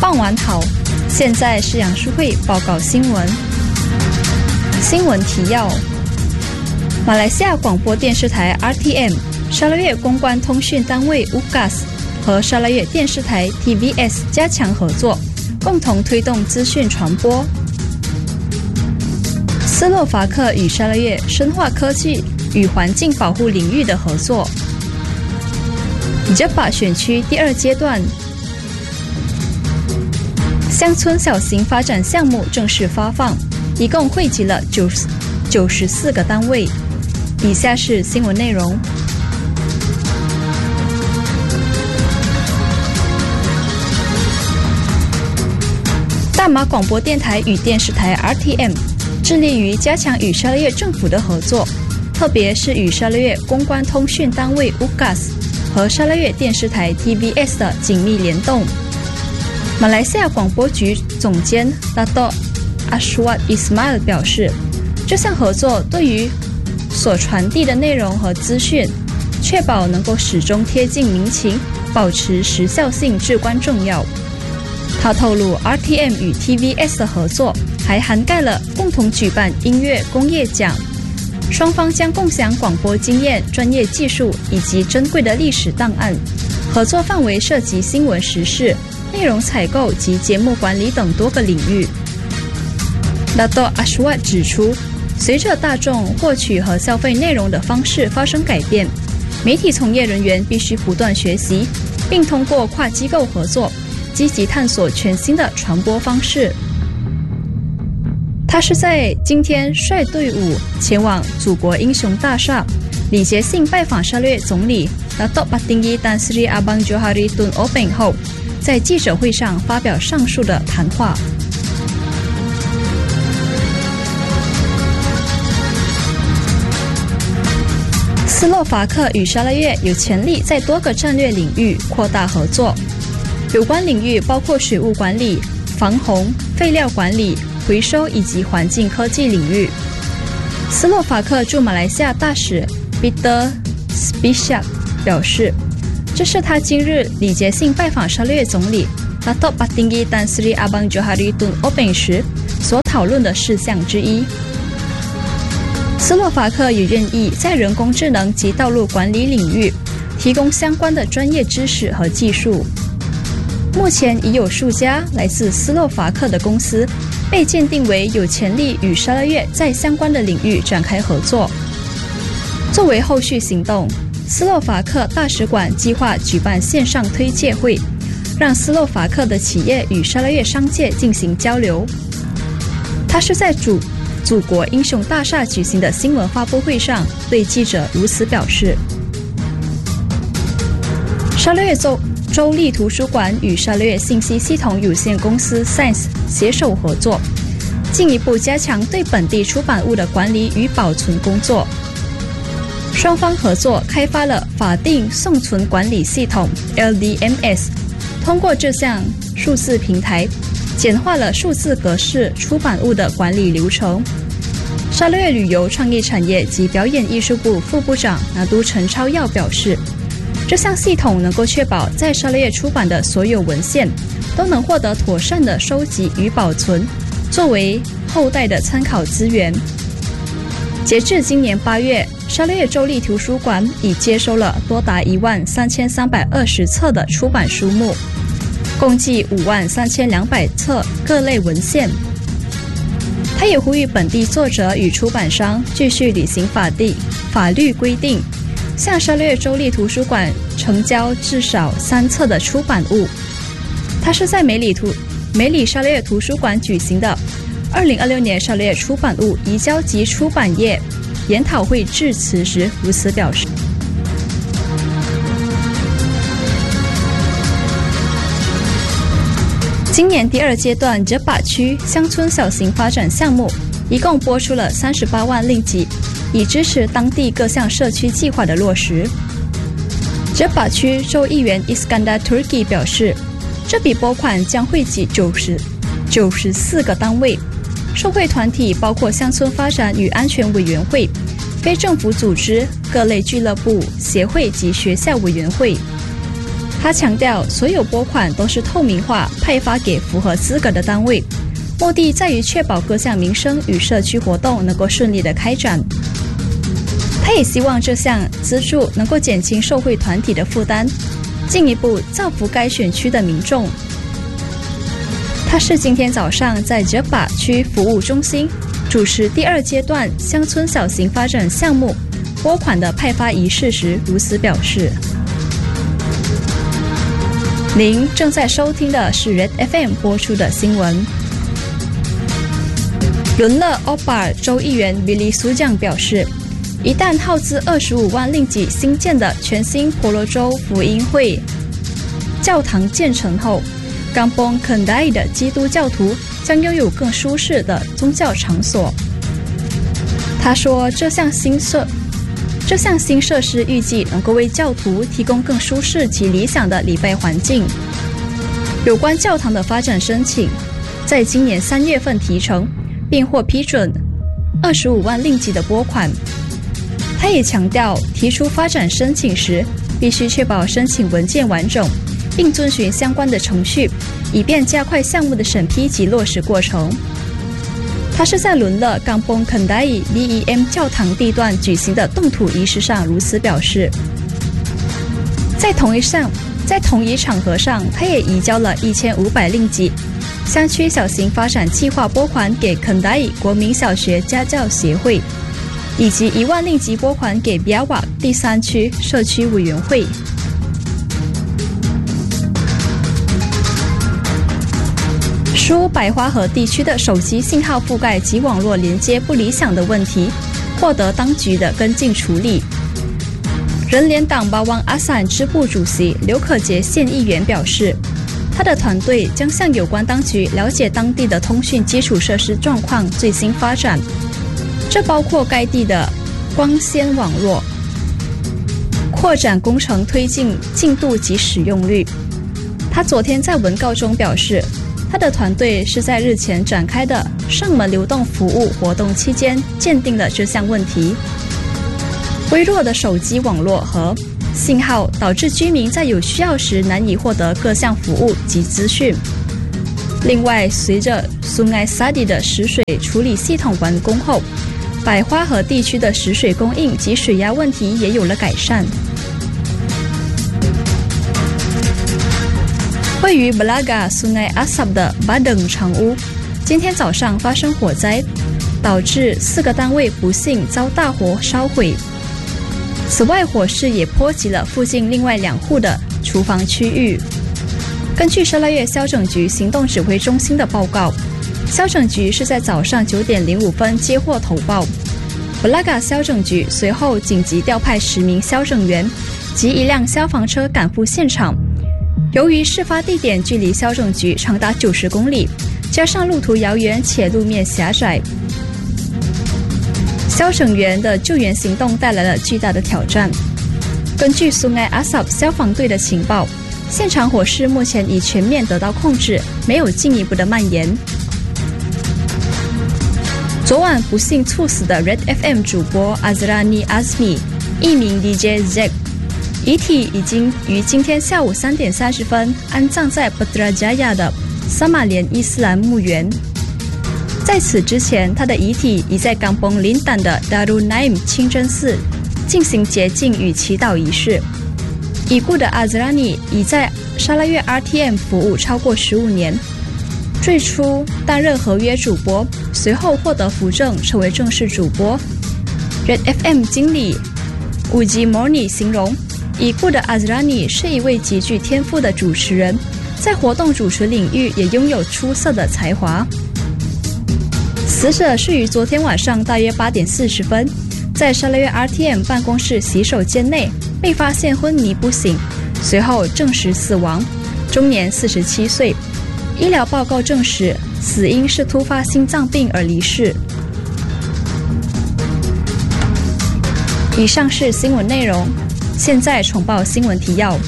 傍晚好，现在是杨淑慧报告新闻。新闻提要：马来西亚广播电视台 RTM、沙拉越公关通讯单位 UGAS 和沙拉越电视台 TVS 加强合作，共同推动资讯传播。斯洛伐克与沙拉越深化科技与环境保护领域的合作。JEPA 选区第二阶段乡村小型发展项目正式发放，一共汇集了94个单位。以下是新闻内容。大马广播电台与电视台 RTM 致力于加强与沙拉越政府的合作，特别是与沙拉越公关通讯单位 UGAS 和沙拉越电视台 TVS 的紧密联动。马来西亚广播局总监 Dato' Aswad Ismail 表示，这项合作对于所传递的内容和资讯，确保能够始终贴近民情，保持时效性至关重要。他透露 RTM 与 TVS 的合作还涵盖了共同举办音乐工业奖，双方将共享广播经验、专业技术以及珍贵的历史档案。合作范围涉及新闻时事、内容采购及节目管理等多个领域。Dato' Aswad 指出，随着大众获取和消费内容的方式发生改变，媒体从业人员必须不断学习，并通过跨机构合作，积极探索全新的传播方式。他是在今天率队伍前往祖国英雄大厦，礼节性拜访沙拉越总理 Dato' Patinggi Tan Sri Abang Johari Tun Openg 后，在记者会上发表上述的谈话。斯洛伐克与沙拉越有潜力在多个战略领域扩大合作，有关领域包括水务管理、防洪、废料管理、回收以及环境科技领域。斯洛伐克驻马来西亚大使 Peter Spisak 表示，这是他今日礼节性拜访沙拉越总理 Dato' Patinggi Tan Sri Abang Johari Tun Openg 时所讨论的事项之一。斯洛伐克也愿意在人工智能及道路管理领域提供相关的专业知识和技术。目前已有数家来自斯洛伐克的公司被鉴定为有潜力与沙拉越在相关的领域展开合作。作为后续行动，斯洛伐克大使馆计划举办线上推介会，让斯洛伐克的企业与沙拉越商界进行交流。他是在祖国英雄大厦举行的新闻发布会上对记者如此表示。沙拉越州立图书馆与沙拉越信息系统有限公司 SAINS 携手合作，进一步加强对本地出版物的管理与保存工作。双方合作开发了法定送存管理系统 LDMS， 通过这项数字平台简化了数字格式出版物的管理流程。沙拉越旅游创意产业及表演艺术部副部长拿督陈超耀表示，这项系统能够确保在沙拉越出版的所有文献都能获得妥善的收集与保存，作为后代的参考资源。截至今年8月，沙拉越州立图书馆已接收了多达13320册的出版书目，共计53200册各类文献。他也呼吁本地作者与出版商继续履行法律规定，向沙拉越州立图书馆呈交至少3册的出版物。他是在美里沙拉越图书馆举行的2026年沙拉越出版物移交及出版业研讨会致辞时如此表示。今年第二阶段 JEPA 区乡村小型发展项目一共拨出了38万令吉，以支持当地各项社区计划的落实。JEPA 区州议员 Iskandar Turki 表示，这笔拨款将惠及94个单位，受惠团体包括乡村发展与安全委员会、非政府组织、各类俱乐部、协会及学校委员会。 他强调，所有拨款都是透明化派发给符合资格的单位，目的在于确保各项民生与社区活动能够顺利的开展。他也希望这项资助能够减轻受惠团体的负担，进一步造福该选区的民众。他是今天早上在Jeppa区服务中心主持第2阶段乡村小型发展项目拨款的派发仪式时如此表示。您正在收听的是 Red FM 播出的新闻。伦勒欧巴尔州议员比利苏将表示，一旦耗资25万令吉新建的全新婆罗洲福音会教堂建成后，Kampong Kendai 的基督教徒将拥有更舒适的宗教场所。他说，这项新设施预计能够为教徒提供更舒适及理想的礼拜环境。有关教堂的发展申请，在今年3月份提成，并获批准25万令吉的拨款。他也强调，提出发展申请时，必须确保申请文件完整，并遵循相关的程序，以便加快项目的审批及落实过程。他是在伦勒Kampong Kendai BEM 教堂地段举行的动土仪式上如此表示。在同一场合上，他也移交了1500令吉乡区小型发展计划拨款给Kendai国民小学家教协会，以及1万令吉拨款给Biawak第3区社区委员会。属百花河地区的手机信号覆盖及网络连接不理想的问题获得当局的跟进处理。人联党Bawang Asan支部主席刘可杰县议员表示，他的团队将向有关当局了解当地的通讯基础设施状况最新发展，这包括该地的光纤网络扩展工程推进进度及使用率。他昨天在文告中表示，他的团队是在日前展开的上门流动服务活动期间鉴定了这项问题。微弱的手机网络和信号导致居民在有需要时难以获得各项服务及资讯。另外，随着Sungai Sadi的食水处理系统完工后，百花河地区的食水供应及水压问题也有了改善。位于 Belaga Sungai Asap 的Badeng厂屋今天早上发生火灾，导致4个单位不幸遭大火烧毁。此外，火势也波及了附近另外2户的厨房区域。根据沙拉越消拯局行动指挥中心的报告，消拯局是在早上9点05分接获投报。Belaga 消拯局随后紧急调派10名消拯员及1辆消防车赶赴现场。由于事发地点距离消拯局长达90公里，加上路途遥远且路面狭窄，消拯员的救援行动带来了巨大的挑战。根据Sungai Asap消防队的情报，现场火势目前已全面得到控制，没有进一步的蔓延。昨晚不幸猝死的 Red FM 主播 Azrani Azmi 艺名 DJ Zack，遗体已经于今天下午3点30分安葬在 Putrajaya 的撒马连伊斯兰墓园。在此之前，他的遗体已在Kampong Lintan 的 Darul Naim 清真寺进行洁净与祈祷仪式。已故的 Azrani 已在沙拉越 RTM 服务超过15年，最初担任合约主播，随后获得扶正成为正式主播。Red FM 经理Uji Morni 形容，已故的 Azrani 是一位极具天赋的主持人，在活动主持领域也拥有出色的才华。死者是于昨天晚上大约8点40分，在沙拉越 RTM 办公室洗手间内被发现昏迷不醒，随后证实死亡，终年47岁。医疗报告证实，死因是突发心脏病而离世。以上是新闻内容，现在重报新闻提要。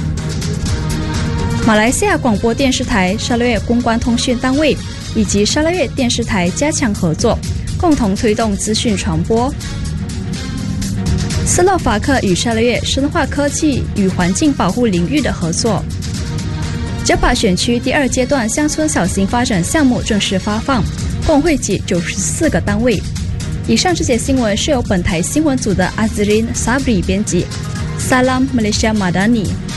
马来西亚广播电视台沙拉越公关通讯单位以及沙拉越电视台加强合作，共同推动资讯传播。 斯洛伐克与沙勒越深化科技与环境保护领域的合作。加帕选区第2阶段乡村小型发展项目正式发放，共汇集94个单位。以上这些新闻是由本台新闻组的阿兹林·萨布里编辑。Salam Malaysia Madani。